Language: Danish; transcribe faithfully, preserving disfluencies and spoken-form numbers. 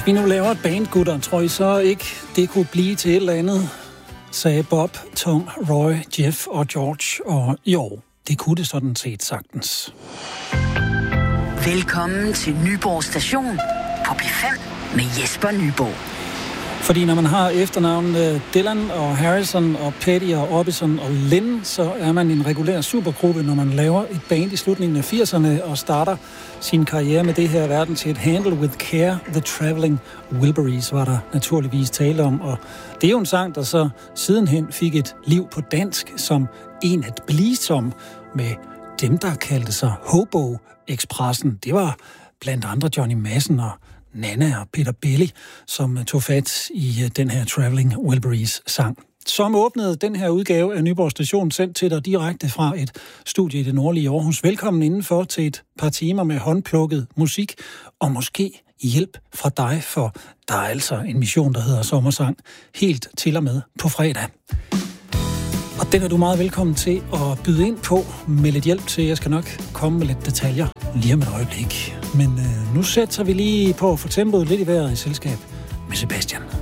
vi nu laver et band, gutter, tror I så ikke, det kunne blive til et eller andet, sagde Bob, Tom, Roy, Jeff og George. Og jo, det kunne det sådan set sagtens. Velkommen til Nyborg Station på P fem med Jesper Nyborg. Fordi når man har efternavnene Dylan og Harrison og Petty og Orbison og Lynn, så er man en regulær supergruppe, når man laver et band i slutningen af firserne og starter sin karriere med det her verden til et Handle with Care. The Traveling Wilburys var der naturligvis tale om, og det er jo en sang, der så sidenhen fik et liv på dansk som en at blive som med dem, der kaldte sig Hobo Expressen. Det var blandt andre Johnny Madsen og Nana og Peter Belli, som tog fat i den her Traveling Wilburys sang, som åbnede den her udgave af Nyborg Station, sendt til dig direkte fra et studie i det nordlige Aarhus. Velkommen indenfor til et par timer med håndplukket musik, og måske hjælp fra dig, for der er altså en mission, der hedder Sommersang, helt til og med på fredag. Og den er du meget velkommen til at byde ind på med lidt hjælp til. Jeg skal nok komme med lidt detaljer lige om et øjeblik. Men øh, nu sætter vi lige på at få tempoet lidt i vejret i selskab med Sebastian.